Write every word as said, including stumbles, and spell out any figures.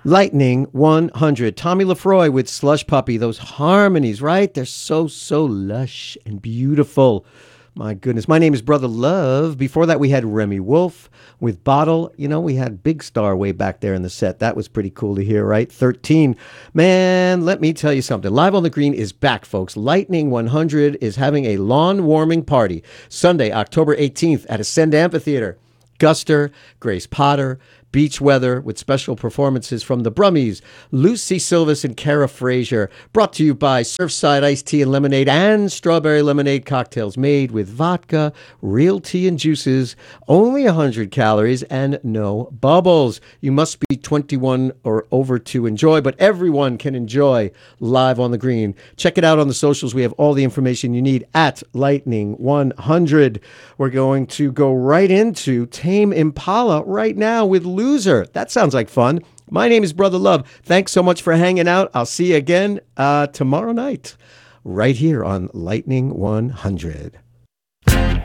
Lightning one hundred. Tommy Lafroy with Slush Puppy. Those harmonies, right? They're so, so lush and beautiful. My goodness. My name is Brother Love. Before that, we had Remy Wolf with Bottle. You know, we had Big Star way back there in the set. That was pretty cool to hear, right? thirteen. Man, let me tell you something. Live on the Green is back, folks. Lightning one hundred is having a lawn warming party Sunday, October eighteenth at Ascend Amphitheater. Guster, Grace Potter, Beach Weather with special performances from the Brummies, Lucy Silvis and Kara Frazier. Brought to you by Surfside Iced Tea and Lemonade and Strawberry Lemonade cocktails made with vodka, real tea and juices, only one hundred calories and no bubbles. You must be twenty-one or over to enjoy, but everyone can enjoy Live on the Green. Check it out on the socials. We have all the information you need at Lightning one hundred. We're going to go right into Tame Impala right now with Loser. That sounds like fun. My name is Brother Love. Thanks so much for hanging out. I'll see you again uh, tomorrow night right here on Lightning one hundred.